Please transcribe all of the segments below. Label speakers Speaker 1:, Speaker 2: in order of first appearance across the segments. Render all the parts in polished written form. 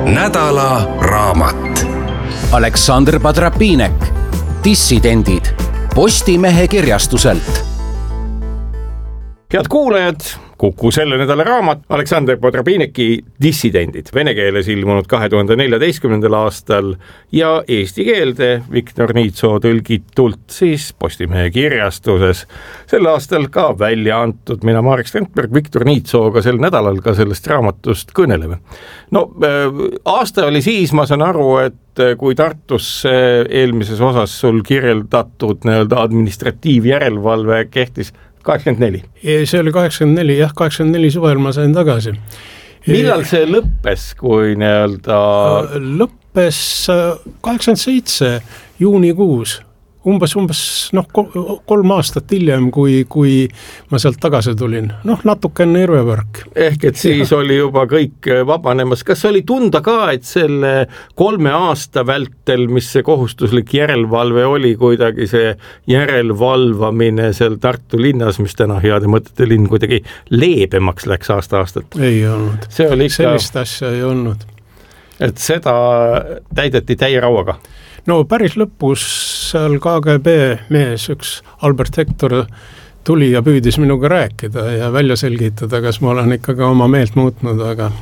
Speaker 1: Nädala raamat.
Speaker 2: Aleksandr Podrapinek, Dissidendid, Postimehe kirjastuselt.
Speaker 3: Head kuulajad, Kuku selle nädala raamat Aleksandr Podrapineki Dissidendid, vene keeles ilmunud 2014. aastal ja eesti keelde Viktor Niitso tõlgitult siis Postimehe kirjastuses. Sel aastal ka välja antud. Mina Marek Strandberg Viktor Niitsoga sel nädalal ka sellest raamatust kõneleme. No aasta oli siis, ma saan aru, et kui Tartus eelmises osas sul kirjeldatud administratiivjärelevalve kehtis 84.
Speaker 4: See oli 84, jah, 84 suvel ma sain tagasi.
Speaker 3: Millal see lõppes, kui
Speaker 4: Lõppes 87 juunikuus, umbes 3 aastat hiljem, kui ma sealt tagasi tulin. Natuke enne Irvevõrk.
Speaker 3: Ehk et siis oli juba kõik vabanemas. Kas oli tunda ka, et selle 3 aasta vältel, mis see kohustuslik järelevalve oli, kuidagi see järelevalvamine seal Tartu linnas, mis täna heade mõtete linn, kuidagi leebemaks läks aasta-aastat?
Speaker 4: Ei olnud.
Speaker 3: See oli ikka...
Speaker 4: Sellist asja ei olnud.
Speaker 3: Et seda täideti täie rauaga?
Speaker 4: No päris lõpus seal KGB mees, üks Albert Hector tuli ja püüdis minuga rääkida ja välja selgitada, kas ma olen ikkagi oma meelt muutnud,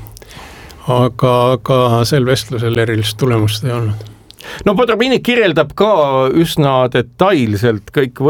Speaker 4: aga sel vestlusel erilist tulemust ei olnud.
Speaker 3: No Podrapinek kirjeldab ka üsna detailselt kõik